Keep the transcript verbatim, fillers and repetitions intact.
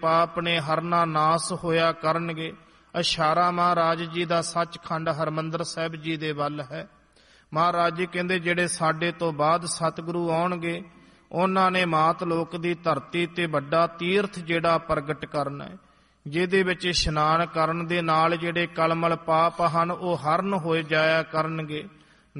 ਪਾਪ ਨੇ ਹਰਨਾ ਨਾਸ ਹੋਇਆ ਕਰਨਗੇ। ਇਸ਼ਾਰਾ ਮਹਾਰਾਜ ਜੀ ਦਾ ਸੱਚਖੰਡ ਹਰਿਮੰਦਰ ਸਾਹਿਬ ਜੀ ਦੇ ਵੱਲ ਹੈ। ਮਹਾਰਾਜ ਜੀ ਕਹਿੰਦੇ ਜਿਹੜੇ ਸਾਡੇ ਤੋਂ ਬਾਅਦ ਸਤਿਗੁਰੂ ਆਉਣਗੇ ਉਹਨਾਂ ਨੇ ਮਾਤ ਲੋਕ ਦੀ ਧਰਤੀ ਤੇ ਵੱਡਾ ਤੀਰਥ ਜਿਹੜਾ ਪ੍ਰਗਟ ਕਰਨਾ ਹੈ, ਜਿਹਦੇ ਵਿੱਚ ਇਸ਼ਨਾਨ ਕਰਨ ਦੇ ਨਾਲ ਜਿਹੜੇ ਕਲਮਲ ਪਾਪ ਹਨ ਉਹ ਹਰਨ ਹੋਏ ਜਾਇਆ ਕਰਨਗੇ।